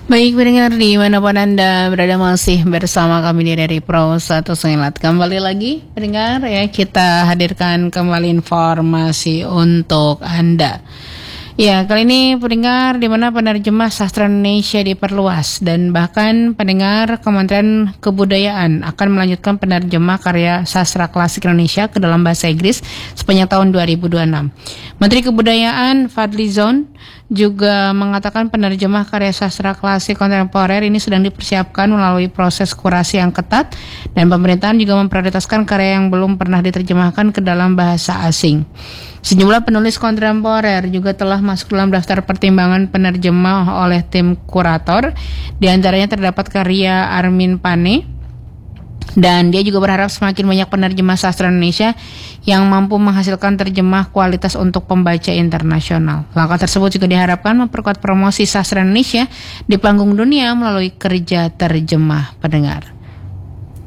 Baik pendengar dimanapun Anda berada masih bersama kami di dari Pro 1 Sengilat. Kembali lagi pendengar ya, kita hadirkan kembali informasi untuk Anda. Ya, kali ini pendengar di mana penerjemah sastra Indonesia diperluas dan bahkan pendengar Kementerian Kebudayaan akan melanjutkan penerjemah karya sastra klasik Indonesia ke dalam bahasa Inggris sepanjang tahun 2026. Menteri Kebudayaan Fadly Zon juga mengatakan penerjemah karya sastra klasik kontemporer ini sedang dipersiapkan melalui proses kurasi yang ketat dan pemerintahan juga memprioritaskan karya yang belum pernah diterjemahkan ke dalam bahasa asing. Sejumlah penulis kontemporer juga telah masuk dalam daftar pertimbangan penerjemah oleh tim kurator. Di antaranya terdapat karya Armin Pane, dan dia juga berharap semakin banyak penerjemah sastra Indonesia yang mampu menghasilkan terjemah kualitas untuk pembaca internasional. Langkah tersebut juga diharapkan memperkuat promosi sastra Indonesia di panggung dunia melalui kerja terjemah pendengar.